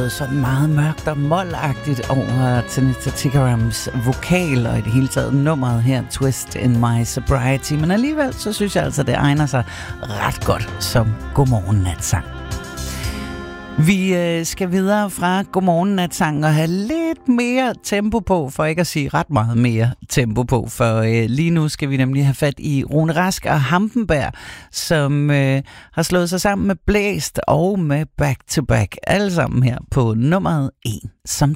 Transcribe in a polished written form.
noget sådan meget mørkt og moldagtigt over Tanita Tikarams vokal og i det hele taget nummeret her, Twist in My Sobriety. Men alligevel, så synes jeg altså, det egner sig ret godt som Godmorgen Natsang. Vi skal videre fra Godmorgen Natsang og have lidt mere tempo på, for ikke at sige ret meget mere tempo på, for lige nu skal vi nemlig have fat i Rune Rask og Hampenberg, som har slået sig sammen med Blæst og med Back to Back, alle sammen her på nummeret 1 som